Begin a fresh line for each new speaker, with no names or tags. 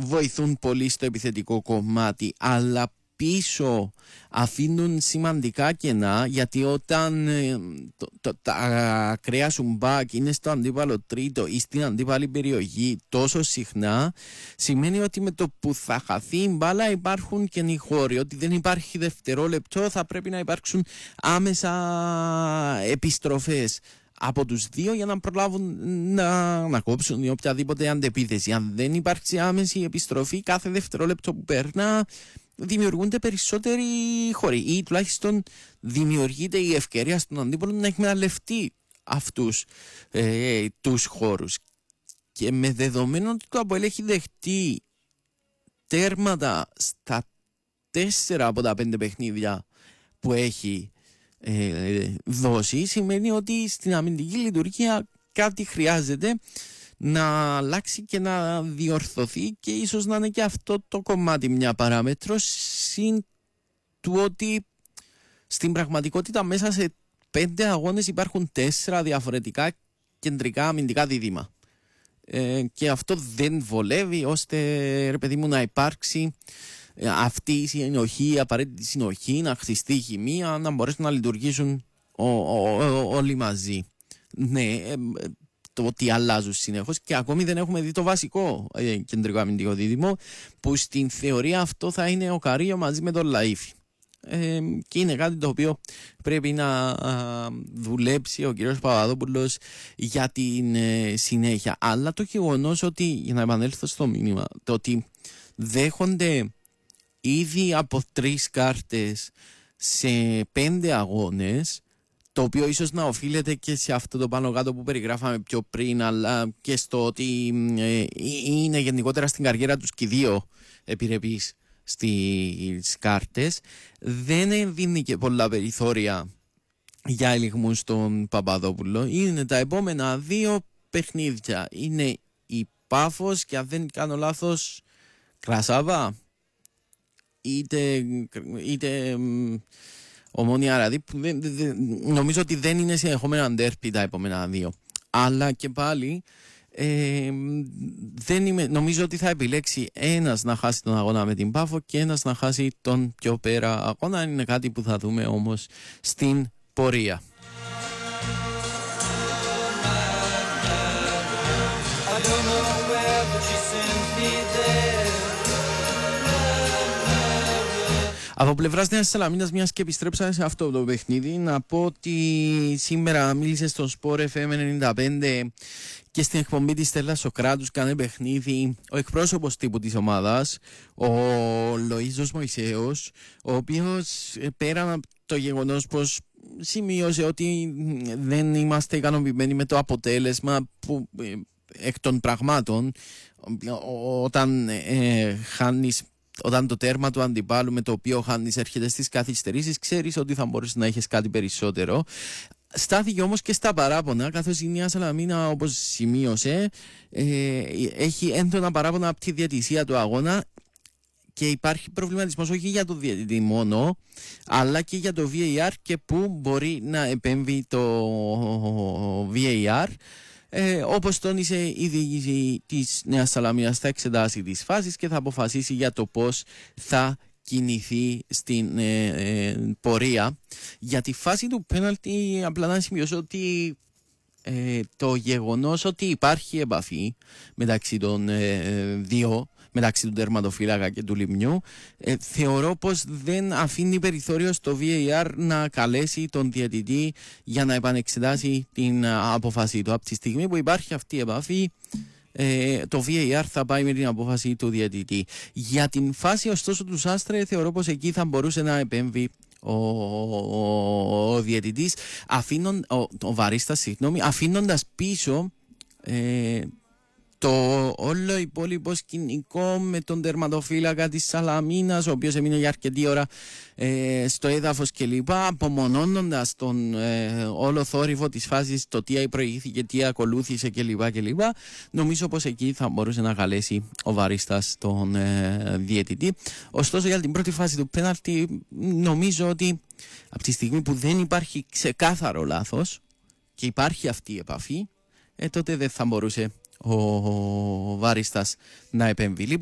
βοηθούν πολύ στο επιθετικό κομμάτι, αλλά πίσω αφήνουν σημαντικά κενά, γιατί όταν τα ακραία σου μπακ είναι στο αντίπαλο τρίτο ή στην αντίπαλη περιοχή τόσο συχνά, σημαίνει ότι με το που θα χαθεί η μπάλα υπάρχουν κενοί χώροι, ότι δεν υπάρχει δευτερόλεπτο, θα πρέπει να υπάρξουν άμεσα επιστροφές από τους δύο για να προλάβουν να κόψουν οποιαδήποτε αντεπίθεση. Αν δεν υπάρξει άμεση επιστροφή, κάθε δευτερόλεπτο που περνά δημιουργούνται περισσότεροι χώροι, ή τουλάχιστον δημιουργείται η ευκαιρία στον αντίπολο να εκμεταλλευτεί αυτούς τους χώρους. Και με δεδομένο ότι το ΑΠΟΕΛ έχει δεχτεί τέρματα στα 4 από τα 5 παιχνίδια που έχει δώσει, σημαίνει ότι στην αμυντική λειτουργία κάτι χρειάζεται να αλλάξει και να διορθωθεί, και ίσως να είναι και αυτό το κομμάτι μια παράμετρος, συν του ότι στην πραγματικότητα μέσα σε 5 αγώνες υπάρχουν 4 διαφορετικά κεντρικά αμυντικά δίδυμα, και αυτό δεν βολεύει ώστε, ρε παιδί μου, να υπάρξει αυτή η συνοχή, η απαραίτητη συνοχή, να χτιστεί η χημεία, να μπορέσουν να λειτουργήσουν όλοι μαζί. Ναι, το ότι αλλάζουν συνεχώς, και ακόμη δεν έχουμε δει το βασικό κεντρικό αμυντικό δίδυμο, που στην θεωρία αυτό θα είναι ο Καρίγιο μαζί με τον Λαΐφη. Και είναι κάτι το οποίο πρέπει να δουλέψει ο κύριος Παπαδόπουλος για την συνέχεια. Αλλά το γεγονός ότι, για να επανέλθω στο μήνυμα, το ότι δέχονται ήδη από 3 κάρτες σε 5 αγώνες, το οποίο ίσως να οφείλεται και σε αυτό το πάνω κάτω που περιγράφαμε πιο πριν, αλλά και στο ότι είναι γενικότερα στην καριέρα τους και 2 επιρρεπείς στις κάρτες, δεν δίνει και πολλά περιθώρια για ελιγμούς στον Παπαδόπουλο. Είναι τα επόμενα 2 παιχνίδια. Είναι η Πάφος και, αν δεν κάνω λάθος, Κρασάβα, είτε Ομόνια Αραδί, που νομίζω ότι δεν είναι συνεχόμενα ντέρπι τα επόμενα 2. Αλλά και πάλι νομίζω ότι θα επιλέξει ένας να χάσει τον αγώνα με την Πάφο και ένας να χάσει τον πιο πέρα αγώνα. Είναι κάτι που θα δούμε όμως στην πορεία. Από πλευράς Νέας Σαλαμίνας, μιας και επιστρέψαμε σε αυτό το παιχνίδι, να πω ότι σήμερα μίλησε στον Sport FM 95 και στην εκπομπή της Στέλλας Σοκράτους, κάνει παιχνίδι ο εκπρόσωπος τύπου της ομάδας, ο Λοΐζος Μωυσέος, ο οποίος, πέραν από το γεγονός πως σημείωσε ότι δεν είμαστε ικανοποιημένοι με το αποτέλεσμα, που εκ των πραγμάτων, όταν το τέρμα του αντιπάλου με το οποίο χάνεις έρχεται στις καθυστερήσεις, ξέρεις ότι θα μπορείς να έχεις κάτι περισσότερο. Στάθηκε όμως και στα παράπονα, καθώς η Νέα Σαλαμίνα, όπως σημείωσε, έχει έντονα παράπονα από τη διαιτησία του αγώνα, και υπάρχει προβληματισμός όχι για το διαιτητή μόνο, αλλά και για το VAR και πού μπορεί να επέμβει το VAR. Όπως τόνισε, η διοίκηση της Νέας Σαλαμίνας θα εξετάσει τις φάσεις και θα αποφασίσει για το πώς θα κινηθεί στην πορεία. Για τη φάση του πέναλτι, απλά να σημειώσω ότι το γεγονός ότι υπάρχει επαφή μεταξύ των δύο, μεταξύ του τερματοφύλακα και του λιμνιού, θεωρώ πως δεν αφήνει περιθώριο στο VAR να καλέσει τον διαιτητή για να επανεξετάσει την απόφαση του. Από τη στιγμή που υπάρχει αυτή η επαφή, το VAR θα πάει με την απόφαση του διαιτητή. Για την φάση ωστόσο του Σάστρε, θεωρώ πως εκεί θα μπορούσε να επέμβει ο διαιτητής, ο βαρίστας, αφήνοντας πίσω το όλο υπόλοιπο σκηνικό με τον τερματοφύλακα της Σαλαμίνας, ο οποίος έμεινε για αρκετή ώρα στο έδαφος κλπ, απομονώνοντας τον όλο θόρυβο της φάσης, το τι προηγήθηκε, τι ακολούθησε κλπ. Νομίζω πως εκεί θα μπορούσε να καλέσει ο βαρίστας τον διαιτητή. Ωστόσο, για την πρώτη φάση του πέναλτι, νομίζω ότι από τη στιγμή που δεν υπάρχει ξεκάθαρο λάθος και υπάρχει αυτή η επαφή, τότε δεν θα μπορούσε ο βαρίστας να επέμβει.